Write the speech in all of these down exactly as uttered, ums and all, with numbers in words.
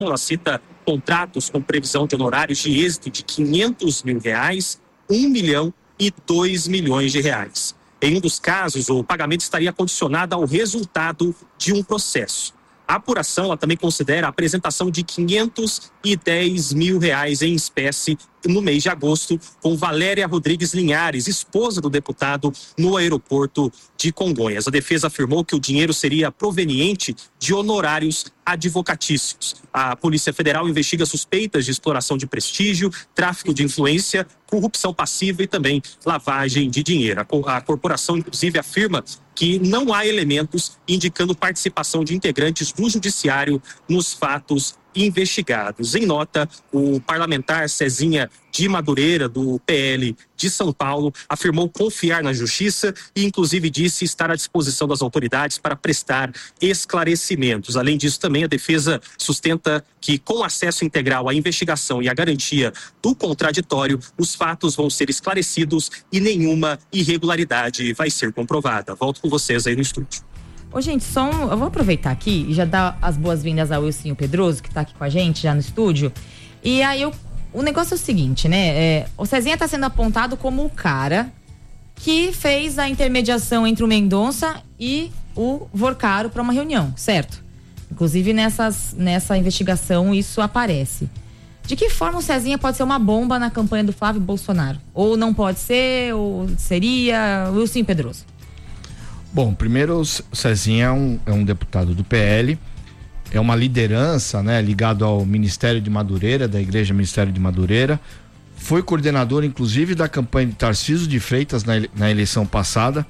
ela cita contratos com previsão de honorários de êxito de quinhentos mil reais, um milhão e dois milhões de reais. Em um dos casos, o pagamento estaria condicionado ao resultado de um processo. A apuração ela também considera a apresentação de quinhentos e dez mil reais em espécie no mês de agosto com Valéria Rodrigues Linhares, esposa do deputado, no aeroporto de Congonhas. A defesa afirmou que o dinheiro seria proveniente de honorários advocatícios. A Polícia Federal investiga suspeitas de exploração de prestígio, tráfico de influência, corrupção passiva e também lavagem de dinheiro. A corporação, inclusive, afirma que não há elementos indicando participação de integrantes do judiciário nos fatos investigados. Em nota, o parlamentar Cezinha de Madureira, do P L de São Paulo, afirmou confiar na justiça e, inclusive, disse estar à disposição das autoridades para prestar esclarecimentos. Além disso, também a defesa sustenta que, com acesso integral à investigação e à garantia do contraditório, os fatos vão ser esclarecidos e nenhuma irregularidade vai ser comprovada. Volto com vocês aí no estúdio. Ô, gente, só um, eu vou aproveitar aqui e já dar as boas-vindas ao Wilson Pedroso, que tá aqui com a gente já no estúdio. E aí, eu, o negócio é o seguinte, né? É, o Cezinha tá sendo apontado como o cara que fez a intermediação entre o Mendonça e o Vorcaro para uma reunião, certo? Inclusive, nessas, nessa investigação, isso aparece. De que forma o Cezinha pode ser uma bomba na campanha do Flávio Bolsonaro? Ou não pode ser, ou seria? Wilson Pedroso. Bom, primeiro o Cezinha é um, é um deputado do P L, é uma liderança, né, ligado ao Ministério de Madureira, da Igreja Ministério de Madureira, foi coordenador inclusive da campanha de Tarcísio de Freitas na, na eleição passada,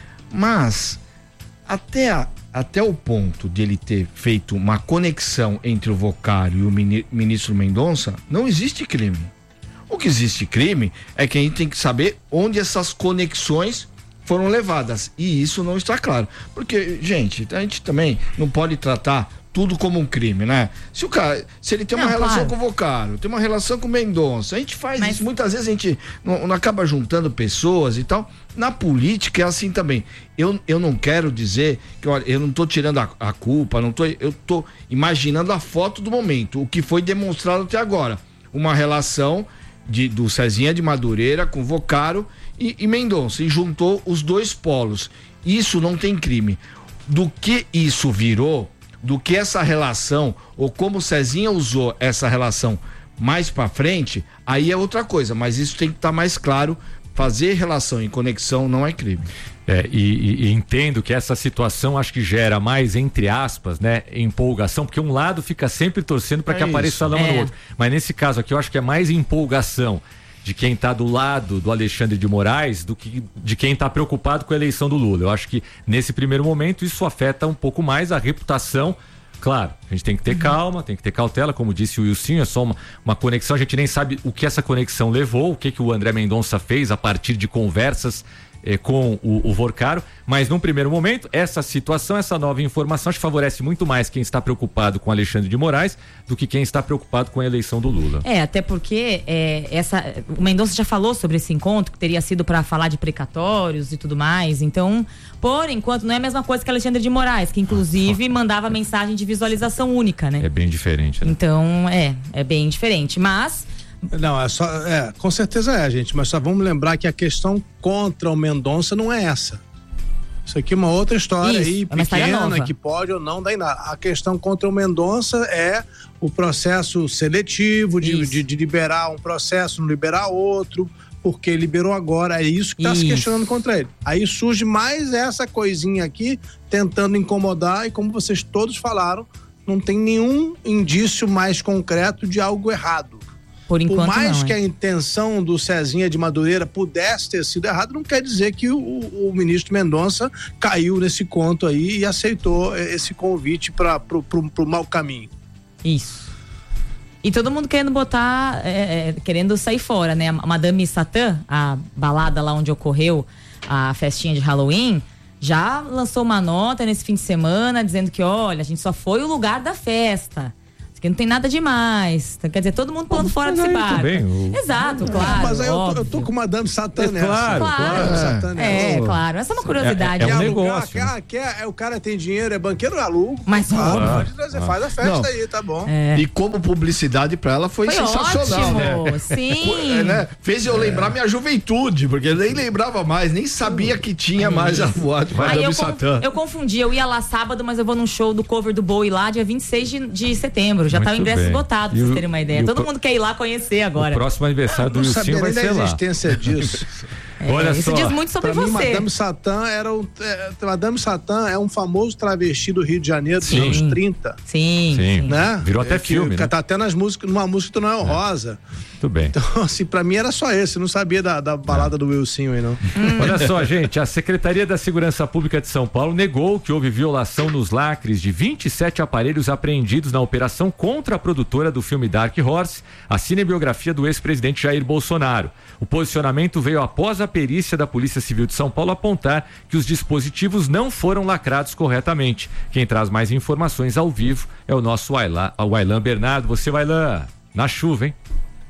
mas até, a, até o ponto de ele ter feito uma conexão entre o Vocário e o mini, ministro Mendonça, não existe crime. O que existe crime é que a gente tem que saber onde essas conexões foram levadas, e isso não está claro, porque, gente, a gente também não pode tratar tudo como um crime, né? Se o cara, se ele tem uma não, relação claro. com o Vocário, tem uma relação com o Mendonça, a gente faz Mas... isso, muitas vezes a gente não, não acaba juntando pessoas e tal. Na política é assim também. Eu, eu não quero dizer que, olha, eu não tô tirando a, a culpa, não tô, eu tô imaginando a foto do momento, o que foi demonstrado até agora, uma relação de, do Cezinha de Madureira com o Vocário e, e Mendonça, e juntou os dois polos. Isso não tem crime. Do que isso virou, do que essa relação, ou como o Cezinha usou essa relação mais pra frente, aí é outra coisa, mas isso tem que estar tá mais claro. Fazer relação em conexão não é crime. É, e, e entendo que essa situação acho que gera mais, entre aspas, né, empolgação, porque um lado fica sempre torcendo para é que apareça a lama é. no outro. Mas nesse caso aqui eu acho que é mais empolgação de quem está do lado do Alexandre de Moraes do que de quem está preocupado com a eleição do Lula. Eu acho que nesse primeiro momento isso afeta um pouco mais a reputação. Claro, a gente tem que ter uhum. calma, tem que ter cautela, como disse o Wilson, é só uma, uma conexão, a gente nem sabe o que essa conexão levou, o que, que o André Mendonça fez a partir de conversas eh, com o, o Vorcaro, mas num primeiro momento, essa situação, essa nova informação, acho que favorece muito mais quem está preocupado com Alexandre de Moraes do que quem está preocupado com a eleição do Lula. É, até porque é, essa, o Mendonça já falou sobre esse encontro, que teria sido para falar de precatórios e tudo mais, então, por enquanto, não é a mesma coisa que Alexandre de Moraes, que inclusive mandava mensagem de visualização única, né? É bem diferente, né? Então, é, é bem diferente, mas... Não, é só, é, com certeza é, gente, mas só vamos lembrar que a questão contra o Mendonça não é essa. Isso aqui é uma outra história Isso, aí, pequena, que pode ou não dar em nada. A questão contra o Mendonça é o processo seletivo, de, de, de liberar um processo, não liberar outro, porque liberou agora, é isso que está se questionando contra ele. Aí surge mais essa coisinha aqui, tentando incomodar, e como vocês todos falaram, não tem nenhum indício mais concreto de algo errado. Por enquanto, Por mais não, que é. a intenção do Cezinha de Madureira pudesse ter sido errada, não quer dizer que o, o ministro Mendonça caiu nesse conto aí e aceitou esse convite para pro, pro, pro mau caminho. Isso. E todo mundo querendo botar, é, é, querendo sair fora, né? A Madame Satã, a balada lá onde ocorreu a festinha de Halloween, já lançou uma nota nesse fim de semana dizendo que, olha, a gente só foi o lugar da festa. que não tem nada demais. Quer dizer, todo mundo pulando fora desse barco. Também, o... Exato, claro. Mas aí eu tô, eu tô com Madame Satã nessa. Claro, claro. claro. É, é, claro. Essa é uma curiosidade. É, é um quer negócio. Alugar, quer, quer, é, o cara tem dinheiro, é banqueiro, aluga. Mas ah, pode, ah, faz a festa não. aí, tá bom. É. E como publicidade pra ela foi, foi sensacional, ótimo. né? Sim. É, né? Fez eu lembrar minha juventude, porque eu nem lembrava mais, nem sabia que tinha mais a voar de Madame eu, Satã. eu confundi, eu ia lá sábado, mas eu vou num show do cover do Bowie lá, dia vinte e seis de, de setembro. Já Muito tá o ingresso bem. esgotado, pra e vocês o, terem uma ideia. Todo pro... mundo quer ir lá conhecer agora. O próximo aniversário do Wilson vai ser lá. A existência disso. É, Olha isso só. diz muito sobre pra você. Mim, Madame Satã era um, é, Madame Satã é um famoso travesti do Rio de Janeiro dos anos trinta. Sim. Sim. Né? Virou até é, filme, que, né? Tá até nas músicas, numa música do Noel é. Rosa. Muito bem. Então, assim, pra mim era só esse, não sabia da, da balada é. do Wilson aí, não. Hum. Olha só, gente, a Secretaria da Segurança Pública de São Paulo negou que houve violação nos lacres de vinte e sete aparelhos apreendidos na operação contra a produtora do filme Dark Horse, a cinebiografia do ex-presidente Jair Bolsonaro. O posicionamento veio após a perícia da Polícia Civil de São Paulo apontar que os dispositivos não foram lacrados corretamente. Quem traz mais informações ao vivo é o nosso Wailan Bernardo. Você, Wailan, na chuva, hein?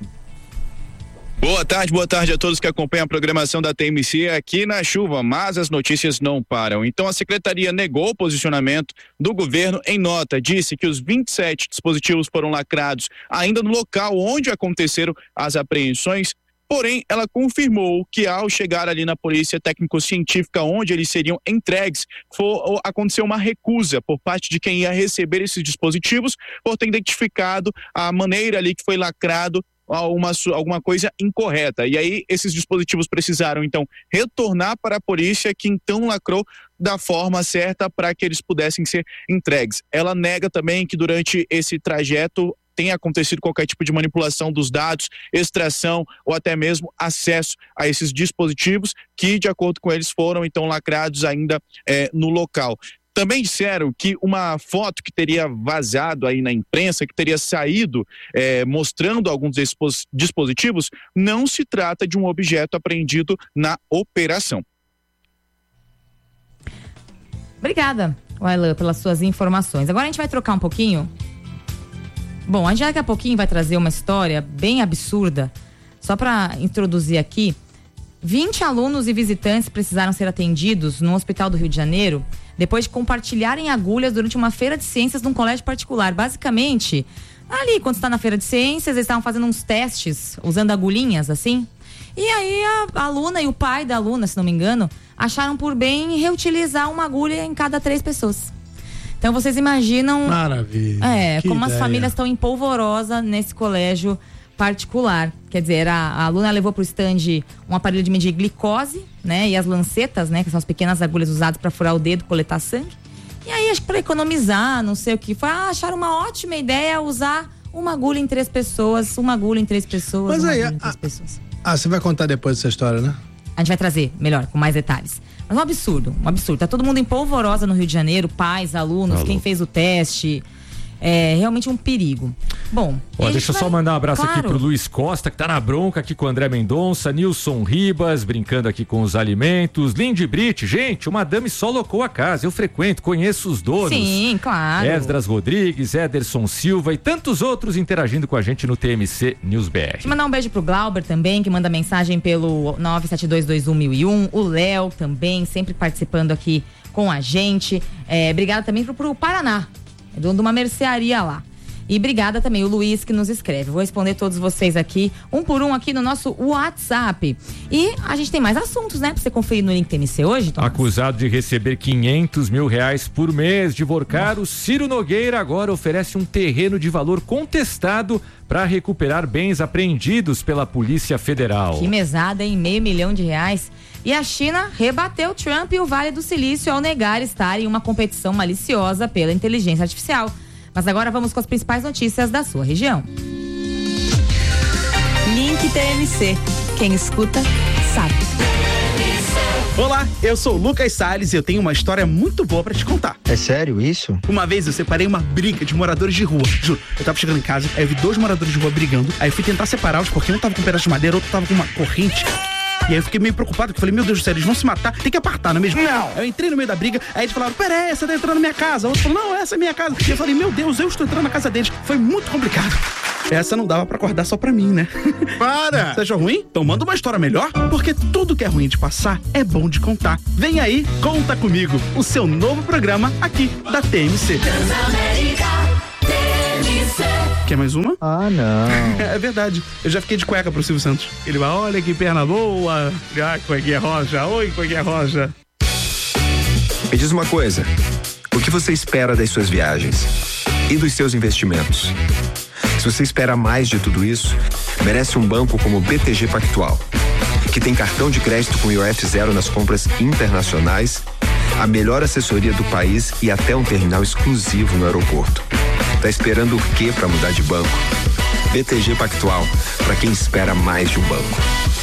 Boa tarde, boa tarde a todos que acompanham a programação da T M C aqui na chuva, mas as notícias não param. Então a secretaria negou o posicionamento do governo em nota, disse que os vinte e sete dispositivos foram lacrados ainda no local onde aconteceram as apreensões. Porém, ela confirmou que ao chegar ali na polícia técnico-científica, onde eles seriam entregues, for, aconteceu uma recusa por parte de quem ia receber esses dispositivos, por ter identificado a maneira ali que foi lacrado alguma, alguma coisa incorreta. E aí, esses dispositivos precisaram, então, retornar para a polícia, que então lacrou da forma certa para que eles pudessem ser entregues. Ela nega também que durante esse trajeto tenha acontecido qualquer tipo de manipulação dos dados, extração ou até mesmo acesso a esses dispositivos que, de acordo com eles, foram então lacrados ainda é, no local. Também disseram que uma foto que teria vazado aí na imprensa, que teria saído é, mostrando alguns desses dispositivos, não se trata de um objeto apreendido na operação. Obrigada, Wailan, pelas suas informações. Agora a gente vai trocar um pouquinho. Bom, a gente daqui a pouquinho vai trazer uma história bem absurda. Só para introduzir aqui, vinte alunos e visitantes precisaram ser atendidos no Hospital do Rio de Janeiro depois de compartilharem agulhas durante uma feira de ciências num colégio particular. Basicamente, ali, quando está na feira de ciências, eles estavam fazendo uns testes, usando agulhinhas, assim. E aí a aluna e o pai da aluna, se não me engano, acharam por bem reutilizar uma agulha em cada três pessoas. Então vocês imaginam... Maravilha. É, que como ideia. As famílias estão em polvorosa nesse colégio particular. Quer dizer, a, a aluna levou para o stand um aparelho de medir glicose, né? E as lancetas, né? Que são as pequenas agulhas usadas para furar o dedo, coletar sangue. E aí, acho que para economizar, não sei o que, foi, ah, acharam uma ótima ideia usar uma agulha em três pessoas, uma agulha em três pessoas, Mas uma aí, agulha em três a, pessoas. Ah, você vai contar depois dessa história, né? A gente vai trazer, melhor, com mais detalhes. Mas um absurdo, um absurdo. Tá todo mundo em polvorosa no Rio de Janeiro, pais, alunos, Alô. Quem fez o teste. É realmente um perigo. Bom, Ó, deixa eu vai... só mandar um abraço claro. aqui pro Luiz Costa, que tá na bronca aqui com o André Mendonça, Nilson Ribas, brincando aqui com os alimentos, Lindy Brit, gente, o Madame só locou a casa, eu frequento, conheço os donos. Sim, claro. Esdras Rodrigues, Ederson Silva e tantos outros interagindo com a gente no T M C News B R. Deixa eu mandar um beijo pro Glauber também, que manda mensagem pelo nove sete dois dois um mil e um, o Léo também, sempre participando aqui com a gente. É, obrigada também pro, pro Paraná. É dono de uma mercearia lá. E obrigada também o Luiz que nos escreve. Vou responder todos vocês aqui, um por um aqui no nosso WhatsApp. E a gente tem mais assuntos, né? Pra você conferir no link T M C hoje, Thomas. Acusado de receber quinhentos mil reais por mês de Vorcar, o Ciro Nogueira agora oferece um terreno de valor contestado para recuperar bens apreendidos pela Polícia Federal. Que mesada, hein? Meio milhão de reais. E a China rebateu Trump e o Vale do Silício ao negar estar em uma competição maliciosa pela inteligência artificial. Mas agora vamos com as principais notícias da sua região. Link T M C. Quem escuta, sabe. Olá, eu sou o Lucas Salles e eu tenho uma história muito boa pra te contar. É sério isso? Uma vez eu separei uma briga de moradores de rua. Juro, eu tava chegando em casa, aí eu vi dois moradores de rua brigando, aí eu fui tentar separá-los porque um tava com um pedaço de madeira, outro tava com uma corrente. E aí eu fiquei meio preocupado, porque eu falei, meu Deus do céu, eles vão se matar, tem que apartar, não é mesmo? Não! Eu entrei no meio da briga, aí eles falaram, pera aí, você tá entrando na minha casa. O outro falou, não, essa é minha casa. E eu falei, meu Deus, eu estou entrando na casa deles. Foi muito complicado. Essa não dava pra acordar só pra mim, né? Para! Você achou ruim? Então manda uma história melhor, porque tudo que é ruim de passar é bom de contar. Vem aí, Conta Comigo, o seu novo programa aqui da T M C. Quer mais uma? Ah, não. É verdade. Eu já fiquei de cueca pro Silvio Santos. Ele vai, olha que perna boa. Ah, cuequinha roja. Oi, cuequinha roja. Me diz uma coisa. O que você espera das suas viagens? E dos seus investimentos? Se você espera mais de tudo isso, merece um banco como o B T G Pactual, que tem cartão de crédito com I O F zero nas compras internacionais, a melhor assessoria do país e até um terminal exclusivo no aeroporto. Tá esperando o quê para mudar de banco? B T G Pactual, para quem espera mais de um banco.